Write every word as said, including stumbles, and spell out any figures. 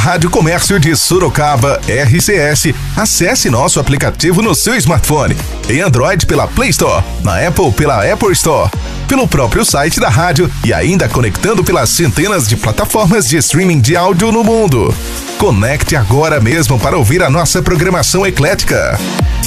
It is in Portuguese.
Rádio Comércio de Sorocaba, R C S. Acesse nosso aplicativo no seu smartphone. Em Android pela Play Store, na Apple pela Apple Store, pelo próprio site da rádio e ainda conectando pelas centenas de plataformas de streaming de áudio no mundo. Conecte agora mesmo para ouvir a nossa programação eclética.